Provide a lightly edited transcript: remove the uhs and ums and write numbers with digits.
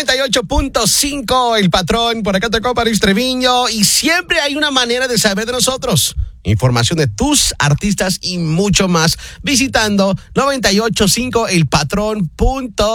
98.5, El Patrón, por acá tocó París Treviño, y siempre hay una manera de saber de nosotros. Información de tus artistas y mucho más visitando 98.5elpatrón.com.